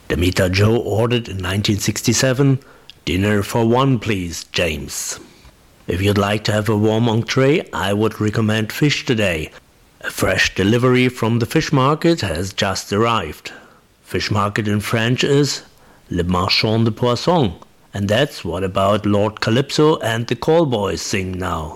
Demeter Joe ordered in 1967, "Dinner for one, please, James." If you'd like to have a warm entree, I would recommend fish today. A fresh delivery from the fish market has just arrived. Fish market in French is Le Marchand de Poisson. And that's what about Lord Calypso and the Callboys sing now.